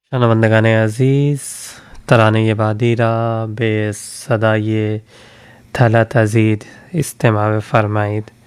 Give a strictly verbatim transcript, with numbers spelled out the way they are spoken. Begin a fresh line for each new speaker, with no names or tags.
شنوندگان عزیز، ترانه بعدی را به صدای طلعت عزیز استماع فرمایید.